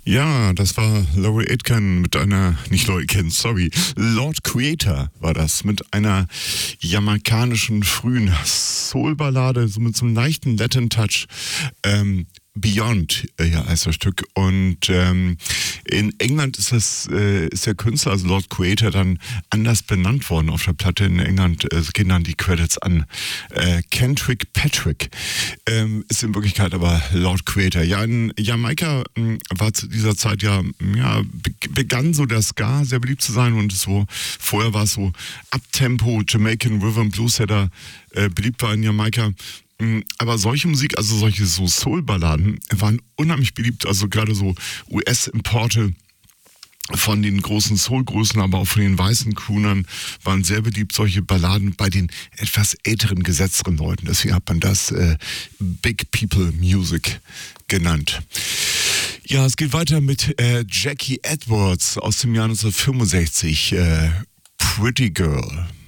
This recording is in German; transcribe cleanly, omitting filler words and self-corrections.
Ja, das war Laurie Aitken mit einer, nicht Laurie Aitken, sorry, Lord Creator war das, mit einer jamaikanischen frühen Soul-Ballade, so mit so einem leichten Latin-Touch. Beyond, ja, heißt das Stück. Und in England ist der Künstler, also Lord Creator, dann anders benannt worden auf der Platte. In England gehen dann die Credits an Kendrick Patrick. Ist in Wirklichkeit aber Lord Creator. Ja, in Jamaika war zu dieser Zeit begann so der Ska sehr beliebt zu sein und vorher war es so Uptempo, Jamaican Rhythm Blues, der da beliebt war in Jamaika. Aber solche Musik, also solche so Soul-Balladen, waren unheimlich beliebt. Also gerade so US-Importe von den großen Soul-Größen, aber auch von den weißen Croonern waren sehr beliebt, solche Balladen bei den etwas älteren, gesetzteren Leuten. Deswegen hat man das Big People Music genannt. Ja, es geht weiter mit Jackie Edwards aus dem Jahr 1965, Pretty Girl.